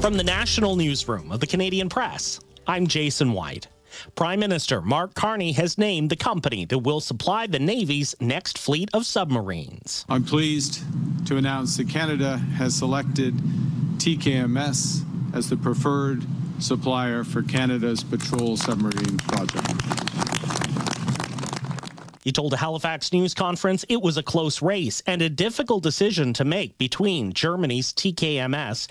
From the national newsroom of the Canadian Press, I'm Jason White. Prime Minister Mark Carney has named the company that will supply the Navy's next fleet of submarines. I'm pleased to announce that Canada has selected TKMS as the preferred supplier for Canada's patrol submarine project. He told a Halifax news conference it was a close race and a difficult decision to make between Germany's TKMS